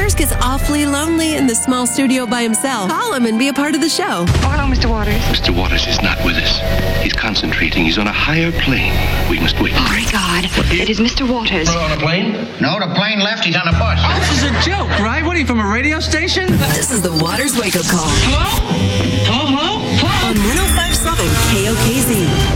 Waters gets awfully lonely in the small studio by himself. Call him and be a part of the show. Oh, hello, Mr. Waters. Mr. Waters is not with us. He's concentrating. He's on a higher plane. We must wait. Oh, my God. It is Mr. Waters. On a plane? No, the plane left. He's on a bus. Oh, this is a joke, right? What are you, from a radio station? This is the Waters Wake Up Call. Hello? Hello? On 105.7 KOKZ.